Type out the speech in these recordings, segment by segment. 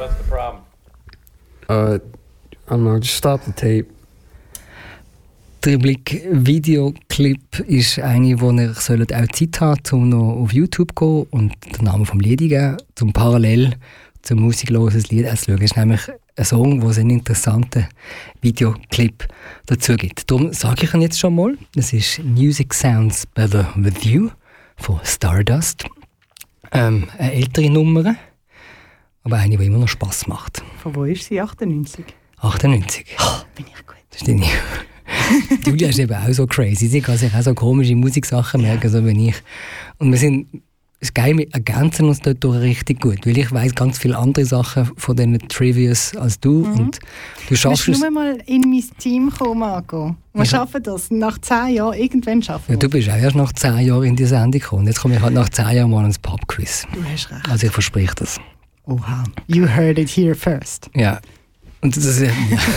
What's the problem? I don't know, just stop the tape. Der Blick Videoclip ist eine, wo ihr auch Zeit haben um noch auf YouTube zu gehen und den Namen vom Lied geben, um parallel zum musiklosen Lied anzuschauen. Es ist nämlich ein Song, wo es einen interessanten Videoclip dazu gibt. Darum sage ich ihn jetzt schon mal. Das ist «Music Sounds Better With You» von Stardust. Eine ältere Nummer, aber eine, die immer noch Spass macht. Von wo ist sie? 98? 98. Oh, bin ich gut. Das ist deine Julia ist eben auch so crazy. Sie kann sich auch so komische Musiksachen merken, so wie ich. Und es ist geil, wir ergänzen uns dort richtig gut, weil ich weiss ganz viele andere Sachen von diesen Trivias als du. Und du schaffst es. Du musst nur mal in mein Team kommen, Marco. Wir schaffen das. Nach 10 Jahren, irgendwann schaffen wir ja, du bist auch erst nach 10 Jahren in die Sendung gekommen. Jetzt komme ich halt nach 10 Jahren mal ins Pub-Quiz. Du hast recht. Also ich verspreche das. Oha, you heard it here first. Ja. Und das ist,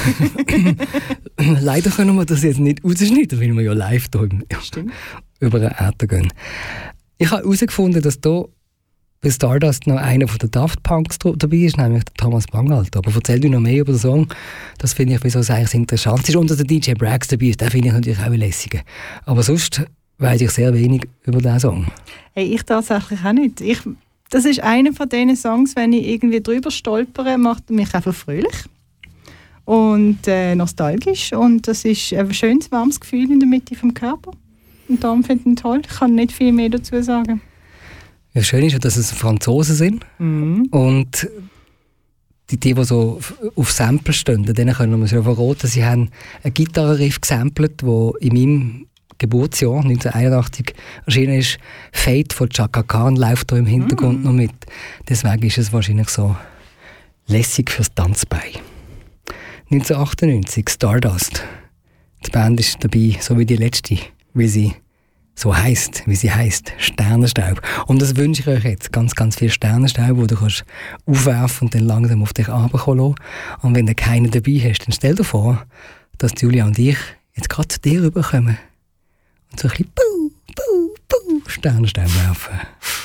leider können wir das jetzt nicht rausschneiden, weil wir ja live da über den Äther gehen. Ich habe herausgefunden, dass da bei Stardust noch einer von den Daft Punks dabei ist, nämlich der Thomas Bangalter. Aber erzähl dir noch mehr über den Song. Das finde ich, wieso es eigentlich interessant ist. Und dass der DJ Braggs dabei ist, den finde ich natürlich auch lässiger. Aber sonst weiss ich sehr wenig über diesen Song. Hey, ich tatsächlich auch nicht. Das ist einer von diesen Songs, wenn ich irgendwie drüber stolpere, macht er mich einfach fröhlich. Und nostalgisch. Und das ist ein schönes, warmes Gefühl in der Mitte vom Körper. Und darum finde ich ihn toll. Ich kann nicht viel mehr dazu sagen. Ja, schön ist ja, dass es Franzosen sind. Und die so auf Sample stehen, denen können wir es ja verraten. Sie haben einen Gitarrenriff gesampelt, der in meinem Geburtsjahr 1981 erschienen ist. Fate von Chaka Khan läuft da im Hintergrund noch mit. Deswegen ist es wahrscheinlich so lässig fürs Tanzbein. 1998, Stardust. Die Band ist dabei, so wie die letzte, wie sie heisst, Sternenstaub. Und das wünsche ich euch jetzt, ganz, ganz viel Sternenstaub, wo du kannst aufwerfen und dann langsam auf dich runterkommen lassen. Und wenn du keinen dabei hast, dann stell dir vor, dass Julia und ich jetzt gerade zu dir rüberkommen und so ein bisschen Sternenstaub werfen.